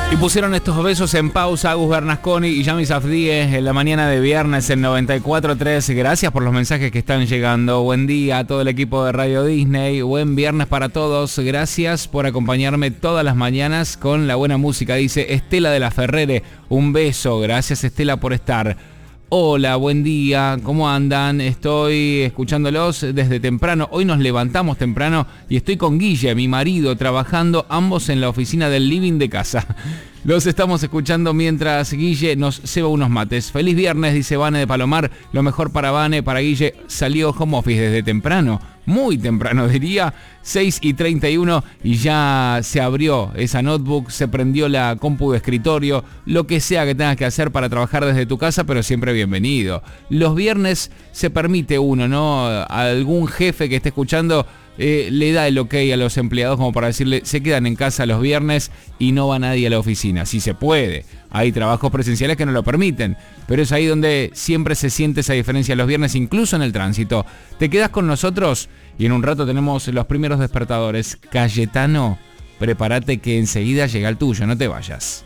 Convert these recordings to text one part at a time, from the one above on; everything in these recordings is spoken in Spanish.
Y pusieron estos besos en pausa Agus Bernasconi y Yami Safdie en la mañana de viernes en 94.3. Gracias por los mensajes que están llegando. Buen día a todo el equipo de Radio Disney. Buen viernes para todos. Gracias por acompañarme todas las mañanas con la buena música. Dice Estela de la Ferrere. Un beso. Gracias, Estela, por estar. Hola, buen día, ¿cómo andan? Estoy escuchándolos desde temprano. Hoy nos levantamos temprano y estoy con Guille, mi marido, trabajando ambos en la oficina del living de casa. Los estamos escuchando mientras Guille nos ceba unos mates. Feliz viernes, dice Vane de Palomar. Lo mejor para Vane, para Guille. Salió home office desde temprano. Muy temprano diría, 6:31 y ya se abrió esa notebook, se prendió la compu de escritorio, lo que sea que tengas que hacer para trabajar desde tu casa, pero siempre bienvenido. Los viernes se permite uno, ¿no? A algún jefe que esté escuchando le da el ok a los empleados como para decirle, se quedan en casa los viernes y no va nadie a la oficina. Si se puede. Hay trabajos presenciales que no lo permiten, pero es ahí donde siempre se siente esa diferencia los viernes, incluso en el tránsito. Te quedas con nosotros y en un rato tenemos los primeros despertadores. Cayetano, prepárate que enseguida llega el tuyo, no te vayas.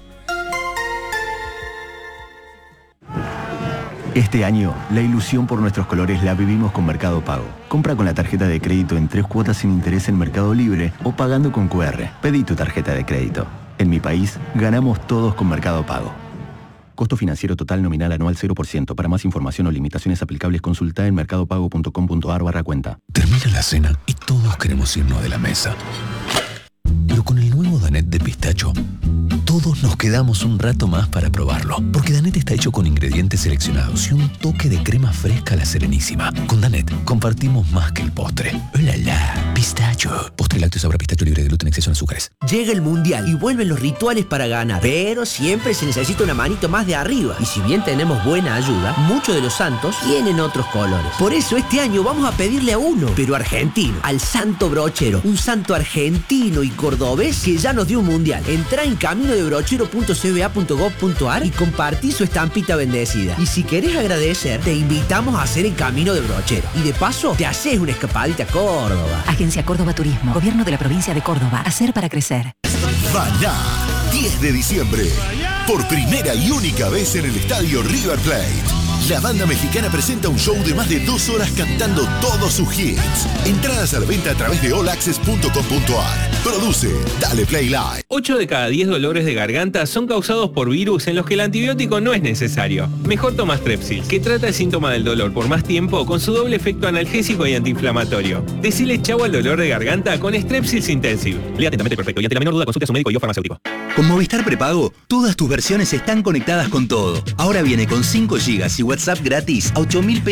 Este año, la ilusión por nuestros colores la vivimos con Mercado Pago. Compra con la tarjeta de crédito en 3 cuotas sin interés en Mercado Libre o pagando con QR. Pedí tu tarjeta de crédito. En mi país, ganamos todos con Mercado Pago. Costo financiero total nominal anual 0%. Para más información o limitaciones aplicables, consulta en mercadopago.com.ar/cuenta. Termina la cena y todos queremos irnos de la mesa. Pero con el nuevo Danette de pistacho, todos nos quedamos un rato más para probarlo. Porque Danette está hecho con ingredientes seleccionados y un toque de crema fresca a la Serenísima. Con Danette compartimos más que el postre. ¡Hola, la! Pistacho. Postre lácteo sabor a pistacho libre de gluten, exceso en azúcares. Llega el mundial y vuelven los rituales para ganar. Pero siempre se necesita una manito más de arriba. Y si bien tenemos buena ayuda, muchos de los santos tienen otros colores. Por eso este año vamos a pedirle a uno, pero argentino, al Santo Brochero. Un santo argentino y cordobés que ya nos dio un mundial. Entrá en caminodebrochero.cba.gov.ar y compartí su estampita bendecida. Y si querés agradecer, te invitamos a hacer el Camino de Brochero. Y de paso, te haces una escapadita a Córdoba. Agencia Córdoba Turismo, Gobierno de la Provincia de Córdoba. Hacer para crecer. Mañana, 10 de diciembre, por primera y única vez en el estadio River Plate, la banda mexicana presenta un show de más de 2 horas cantando todos sus hits. Entradas a la venta a través de allaccess.com.ar. Produce Dale Play Live. 8 de cada 10 dolores de garganta son causados por virus en los que el antibiótico no es necesario. Mejor toma Strepsil, que trata el síntoma del dolor por más tiempo con su doble efecto analgésico y antiinflamatorio. Decile chau al dolor de garganta con Strepsils Intensive. Lea atentamente el prospecto y ante la menor duda consulte a su médico y o farmacéutico. Con Movistar Prepago, todas tus versiones están conectadas con todo. Ahora viene con 5 GB y WhatsApp gratis a 8.000 pesos